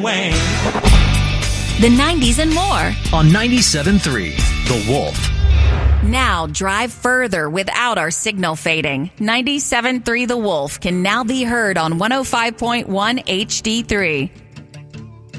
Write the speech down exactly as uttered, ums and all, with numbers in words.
and wane. The nineties and more on ninety-seven point three The Wolf. Now drive further without our signal fading. ninety-seven point three The Wolf can now be heard on one oh five point one H D three.